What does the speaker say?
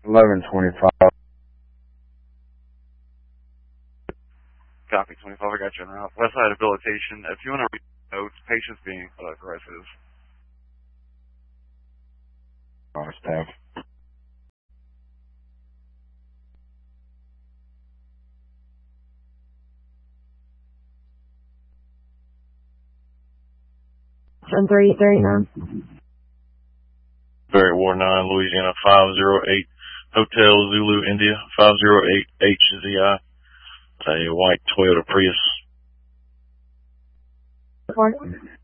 1125. Copy, 25, I got you on route. West side habilitation. If you want to read notes, patients being aggressive. Alright, staff. Three 39. Barrett War 9, Louisiana 508, Hotel Zulu, India 508 HZI, a white Toyota Prius. Report.